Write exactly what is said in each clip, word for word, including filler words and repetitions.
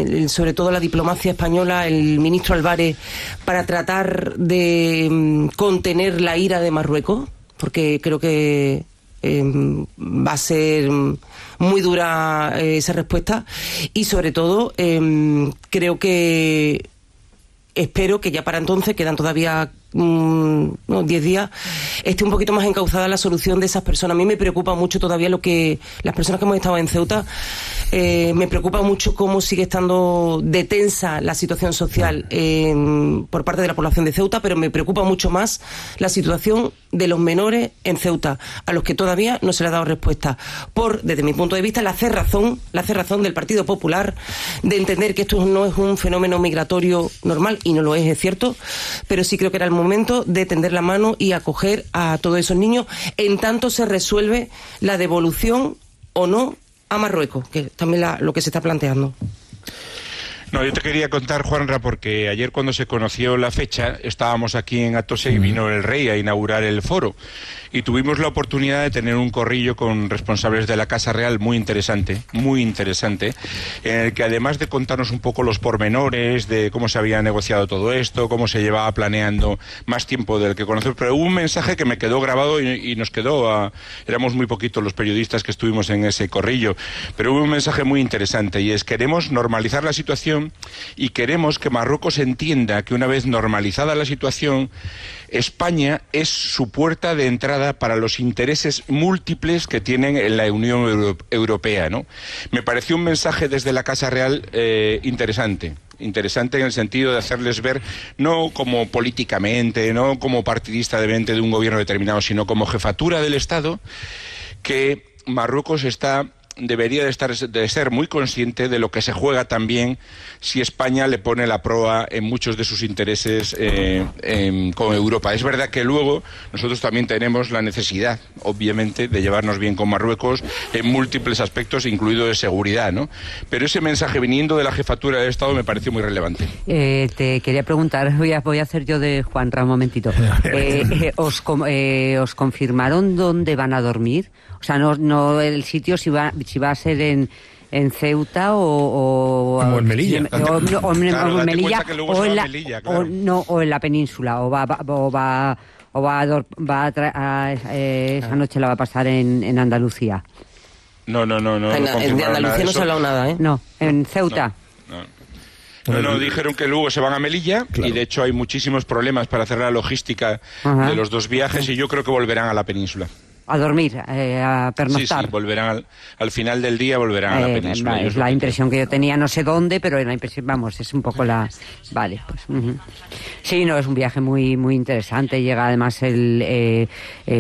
eh, sobre todo la diplomacia española, el ministro Álvarez, para tratar de mm, contener la ira de Marruecos? Porque creo que eh, va a ser muy dura eh, esa respuesta. Y sobre todo, eh, creo que espero que ya para entonces, quedan todavía Mm, no, diez días, esté un poquito más encauzada la solución de esas personas. A mí me preocupa mucho todavía lo que las personas que hemos estado en Ceuta, eh, me preocupa mucho cómo sigue estando de tensa la situación social eh, por parte de la población de Ceuta, pero me preocupa mucho más la situación de los menores en Ceuta, a los que todavía no se les ha dado respuesta, por, desde mi punto de vista, la cerrazón, la cerrazón del Partido Popular de entender que esto no es un fenómeno migratorio normal, y no lo es, es cierto, pero sí creo que era el momento de tender la mano y acoger a todos esos niños en tanto se resuelve la devolución o no a Marruecos, que es también la, lo que se está planteando. No, yo te quería contar, Juanra, porque ayer cuando se conoció la fecha, estábamos aquí en Atocha y vino el rey a inaugurar el foro. Y tuvimos la oportunidad de tener un corrillo con responsables de la Casa Real muy interesante, muy interesante, en el que además de contarnos un poco los pormenores de cómo se había negociado todo esto, cómo se llevaba planeando más tiempo del que conocemos, pero hubo un mensaje que me quedó grabado y, y nos quedó, a, éramos muy poquitos los periodistas que estuvimos en ese corrillo, pero hubo un mensaje muy interesante y es: queremos normalizar la situación y queremos que Marruecos entienda que una vez normalizada la situación, España es su puerta de entrada para los intereses múltiples que tienen en la Unión Euro- Europea, ¿no? Me pareció un mensaje desde la Casa Real eh, interesante. Interesante en el sentido de hacerles ver, no como políticamente, no como partidista de mente de un gobierno determinado, sino como jefatura del Estado, que Marruecos está... debería de, estar, de ser muy consciente de lo que se juega también si España le pone la proa en muchos de sus intereses eh, en, con Europa. Es verdad que luego nosotros también tenemos la necesidad, obviamente, de llevarnos bien con Marruecos en múltiples aspectos, incluido de seguridad, ¿no? Pero ese mensaje viniendo de la jefatura del Estado me pareció muy relevante. Eh, te quería preguntar, voy a, voy a hacer yo de Juanra un momentito. Eh, eh, os, eh, ¿Os confirmaron dónde van a dormir? O sea, no, no el sitio, si va, si va a ser en, en Ceuta o, o, o en Melilla. O, o, o, claro, o en Melilla, o en la, Melilla, claro. o, no, o en la península, o va, va, o va, o va, a, va a, tra- a eh, esa noche la va a pasar en, en Andalucía. No, no, no, no. En, no en de Andalucía no se ha hablado nada, ¿eh? No, en Ceuta. No, no. No, no, dijeron que luego se van a Melilla, claro. Y de hecho hay muchísimos problemas para hacer la logística Ajá. de los dos viajes y yo creo que volverán a la península. A dormir, eh, a pernoctar. Sí, sí, volverán al, al final del día volverán eh, a la península. Es la impresión que yo tenía, no sé dónde, pero la impresión, vamos, es un poco la... Vale, pues... Uh-huh. Sí, no, es un viaje muy muy interesante. Llega además el... Eh,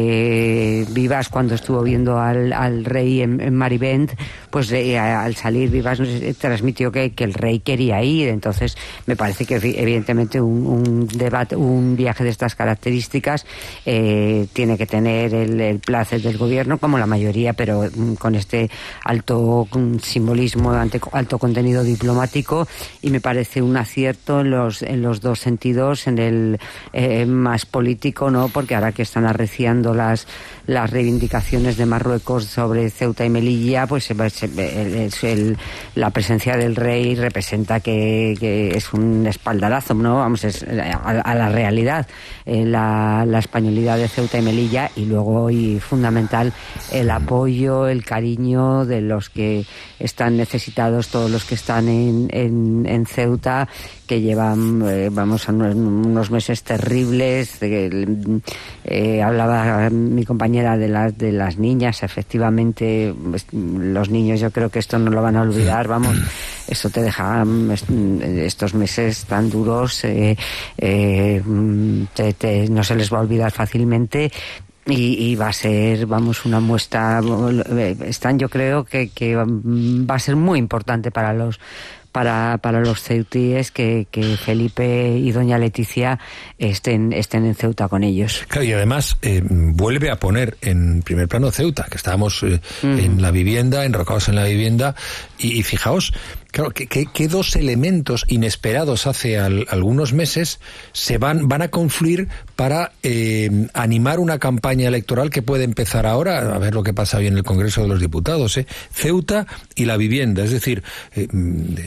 eh, Vivas, cuando estuvo viendo al, al rey en, en Marivent, pues eh, al salir Vivas eh, transmitió que, que el rey quería ir. Entonces, me parece que evidentemente un, un debate, un viaje de estas características eh, tiene que tener el, el plan del gobierno, como la mayoría, pero con este alto simbolismo, alto contenido diplomático, y me parece un acierto en los en los dos sentidos, en el eh, más político, ¿no? Porque ahora que están arreciando las las reivindicaciones de Marruecos sobre Ceuta y Melilla, pues es el, la presencia del rey representa que, que es un espaldarazo, ¿no? Vamos, es a, a la realidad, eh, la, la españolidad de Ceuta y Melilla, y luego y fundamental el apoyo, el cariño de los que están necesitados, todos los que están en, en, en Ceuta, que llevan, eh, vamos, a unos, unos meses terribles. De, eh, hablaba mi compañera de las de las niñas, efectivamente, los niños, yo creo que esto no lo van a olvidar, vamos, esto te deja estos meses tan duros, eh, eh, te, te, no se les va a olvidar fácilmente. Y, y va a ser, vamos, una muestra, están, yo creo que, que va a ser muy importante para los para para los ceutíes que, que Felipe y doña Leticia estén estén en Ceuta con ellos. Claro, y además eh, vuelve a poner en primer plano Ceuta, que estábamos eh, uh-huh. en la vivienda, enrocados en la vivienda, y, y fijaos, claro, que, que, que dos elementos inesperados hace al, algunos meses se van van a confluir para eh, animar una campaña electoral que puede empezar ahora, a ver lo que pasa hoy en el Congreso de los Diputados, ¿eh? Ceuta y la vivienda, es decir, eh,